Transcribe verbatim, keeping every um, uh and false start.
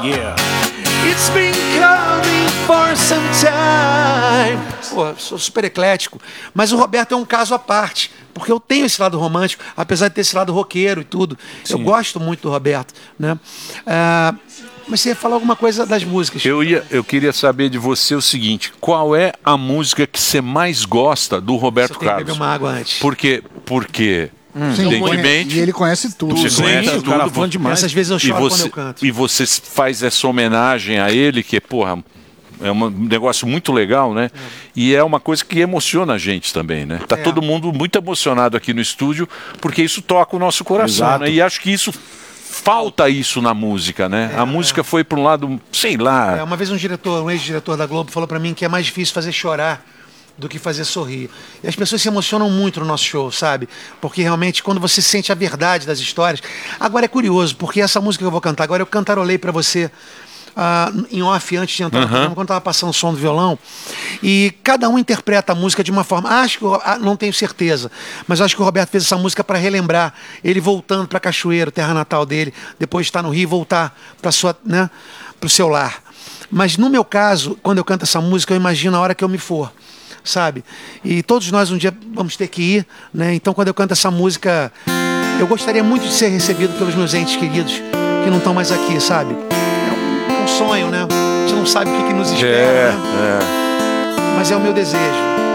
Yeah. It's been coming for some time. Pô, sou super eclético, mas o Roberto é um caso à parte, porque eu tenho esse lado romântico, apesar de ter esse lado roqueiro e tudo. Sim. Eu gosto muito do Roberto, né? Ah, mas você ia falar alguma coisa das músicas? Eu, ia, eu queria saber de você o seguinte: qual é a música que você mais gosta do Roberto Carlos? Eu tenho que beber uma água antes. Porque, porque hum. Sim, evidentemente, e ele conhece tudo. Você Sim, conhece tudo. tudo. Fã demais. Essas vezes eu choro e você, quando eu canto. E você faz essa homenagem a ele, que, porra, é um negócio muito legal, né? É. E é uma coisa que emociona a gente também, né? Tá é. todo mundo muito emocionado aqui no estúdio, porque isso toca o nosso coração, né? E acho que isso... Falta isso na música, né? É, a música é. foi para um lado, sei lá... É, uma vez um diretor, um ex-diretor da Globo falou para mim que é mais difícil fazer chorar do que fazer sorrir. E as pessoas se emocionam muito no nosso show, sabe? Porque realmente quando você sente a verdade das histórias... Agora é curioso, porque essa música que eu vou cantar agora, eu cantarolei para você... Uh, em off antes de entrar no programa, quando estava passando o som do violão, e cada um interpreta a música de uma forma, acho que, uh, não tenho certeza, mas acho que o Roberto fez essa música para relembrar ele voltando para Cachoeiro, terra natal dele, depois de estar no Rio, voltar para sua, né, pro seu lar. Mas no meu caso, quando eu canto essa música, eu imagino a hora que eu me for, sabe? E todos nós um dia vamos ter que ir, né? Então quando eu canto essa música, eu gostaria muito de ser recebido pelos meus entes queridos que não estão mais aqui, sabe? Um sonho, né? A gente não sabe o que, que nos espera, é, né? É. Mas é o meu desejo.